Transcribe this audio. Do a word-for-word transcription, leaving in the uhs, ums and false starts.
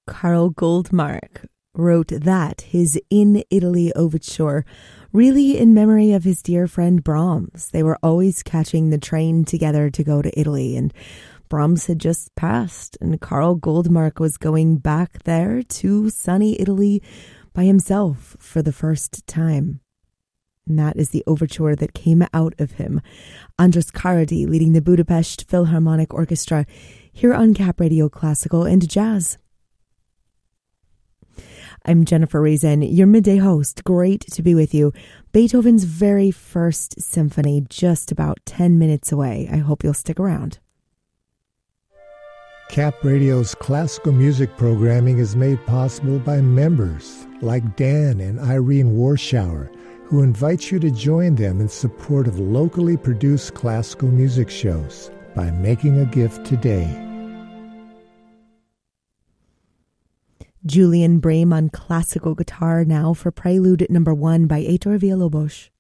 Karl Goldmark wrote that, his In Italy overture, really in memory of his dear friend Brahms. They were always catching the train together to go to Italy, and Brahms had just passed, and Karl Goldmark was going back there to sunny Italy by himself for the first time. And that is the overture that came out of him. Andras Karadi leading the Budapest Philharmonic Orchestra here on Cap Radio Classical and Jazz. I'm Jennifer Reason, your midday host. Great to be with you. Beethoven's very first symphony, just about ten minutes away. I hope you'll stick around. Cap Radio's classical music programming is made possible by members like Dan and Irene Warschauer, who invite you to join them in support of locally produced classical music shows by making a gift today. Julian Brehm on classical guitar now for Prelude number one by Heitor Villa-Lobos.